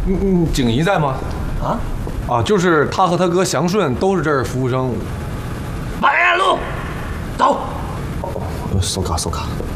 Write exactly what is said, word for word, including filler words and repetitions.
嗯嗯，景怡在吗？ 啊？ 啊，就是他和他哥祥顺都是这儿服务生。 马沿路，走。 哦，收卡收卡。